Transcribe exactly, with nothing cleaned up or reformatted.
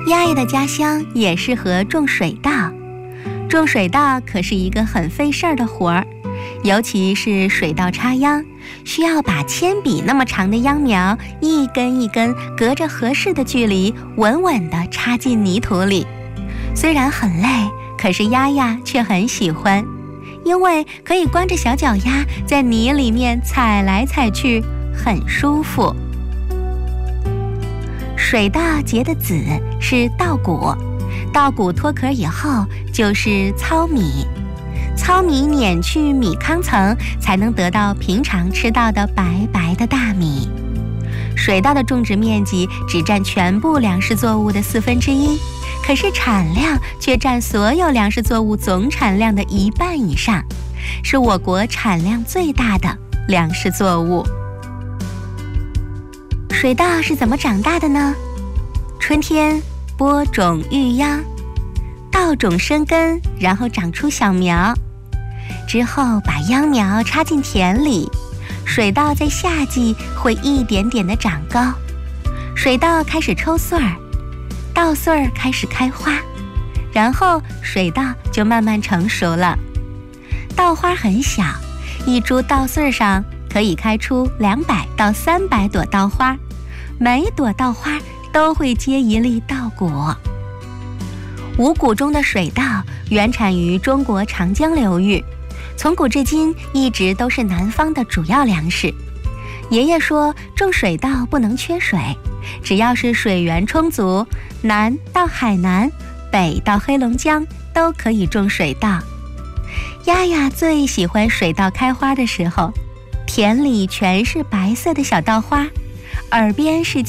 丫丫的家乡也适合种水稻。种水稻可是一个很费事儿的活儿，尤其是水稻插秧，需要把铅笔那么长的秧苗一根一根隔着合适的距离稳稳地插进泥土里。虽然很累，可是丫丫却很喜欢，因为可以光着小脚丫在泥里面踩来踩去，很舒服。水稻结的籽是稻谷，稻谷脱壳以后就是糙米，糙米碾去米糠层，才能得到平常吃到的白白的大米。水稻的种植面积只占全部粮食作物的四分之一，可是产量却占所有粮食作物总产量的一半以上，是我国产量最大的粮食作物。水稻是怎么长大的呢？春天播种育秧，稻种生根，然后长出小苗，之后把秧苗插进田里。水稻在夏季会一点点地长高，水稻开始抽穗儿，稻穗儿开始开花，然后水稻就慢慢成熟了。稻花很小，一株稻穗上可以开出两百到三百朵稻花，每朵稻花都会结一粒稻果。五谷中的水稻原产于中国长江流域，从古至今一直都是南方的主要粮食。爷爷说，种水稻不能缺水，只要是水源充足，南到海南，北到黑龙江都可以种水稻。丫丫最喜欢水稻开花的时候，田里全是白色的小稻花，耳边是